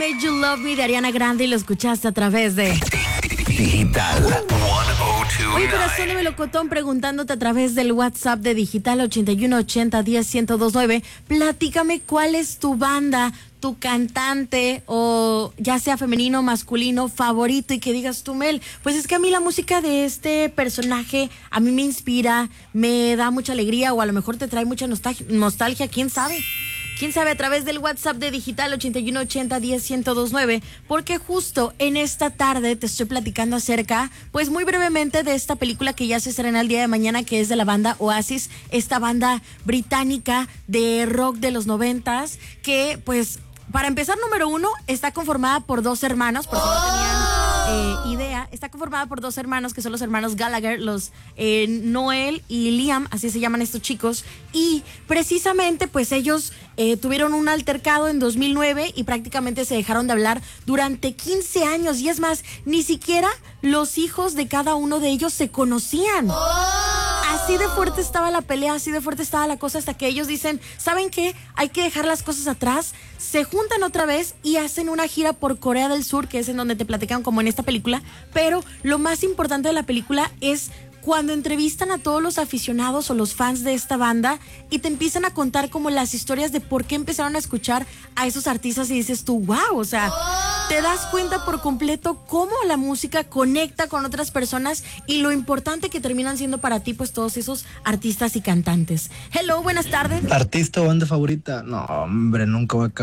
Made You Love Me de Ariana Grande y lo escuchaste a través de Digital 1029. Oye, corazón de melocotón, preguntándote a través del WhatsApp de Digital 8180101029. Platícame cuál es tu banda, tu cantante, o ya sea femenino o masculino favorito, y que digas tú, Mel, pues es que a mí la música de este personaje a mí me inspira, me da mucha alegría, o a lo mejor te trae mucha nostalgia, quién sabe. ¿Quién sabe? A través del WhatsApp de Digital 8180101029, porque justo en esta tarde te estoy platicando acerca, pues muy brevemente, de esta película que ya se estrena el día de mañana, que es de la banda Oasis, esta banda británica de rock de los 90s, que pues, para empezar, número uno, está conformada por dos hermanos, porque no tenían idea. Está conformada por dos hermanos, que son los hermanos Gallagher, los Noel y Liam, así se llaman estos chicos, y precisamente pues ellos tuvieron un altercado en 2009 y prácticamente se dejaron de hablar durante 15 años, y es más, ni siquiera los hijos de cada uno de ellos se conocían. Así de fuerte estaba la pelea, así de fuerte estaba la cosa, hasta que ellos dicen, ¿saben qué? Hay que dejar las cosas atrás. Se juntan otra vez y hacen una gira por Corea del Sur, que es en donde te platican como en esta película. Pero lo más importante de la película es cuando entrevistan a todos los aficionados o los fans de esta banda y te empiezan a contar como las historias de por qué empezaron a escuchar a esos artistas, y dices tú, wow, o sea, te das cuenta por completo cómo la música conecta con otras personas y lo importante que terminan siendo para ti pues todos esos artistas y cantantes. Hello, buenas tardes. ¿Artista o banda favorita? No, hombre, nunca voy a